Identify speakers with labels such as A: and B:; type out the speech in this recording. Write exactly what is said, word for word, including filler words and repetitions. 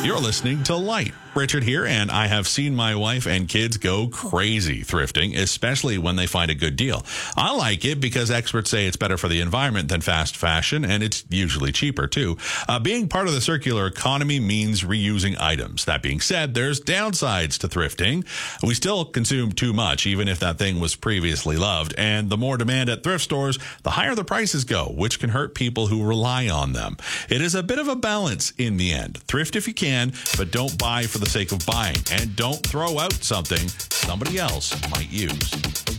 A: You're listening to Light. Richard here, and I have seen my wife and kids go crazy thrifting, especially when they find a good deal. I like it because experts say it's better for the environment than fast fashion, and it's usually cheaper, too. Uh, being part of the circular economy means reusing items. That being said, there's downsides to thrifting. We still consume too much, even if that thing was previously loved, and the more demand at thrift stores, the higher the prices go, which can hurt people who rely on them. It is a bit of a balance in the end. Thrift if you can, but don't buy for the sake of buying, and don't throw out something somebody else might use.